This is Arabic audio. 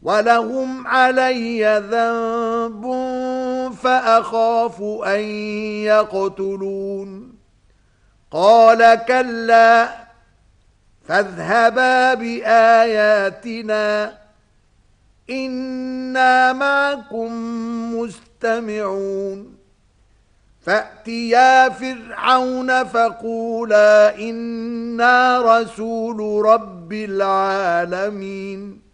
وَلَهُمْ عَلَيَّ ذَنبٌ فَأَخَافُ أَن يَقْتُلُونِ قَالَ كَلَّا فَاذْهَبَا بِآيَاتِنَا إِنَّا مَعَكُمْ مُسْتَمِعُونَ فَأْتِيَا فِرْعَوْنَ فَقُولَا إِنَّا رَسُولُ رَبِّ الْعَالَمِينَ